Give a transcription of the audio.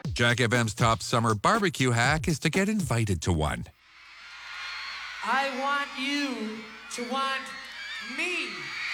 Jack FM's top summer barbecue hack is to get invited to one. I want you to want me.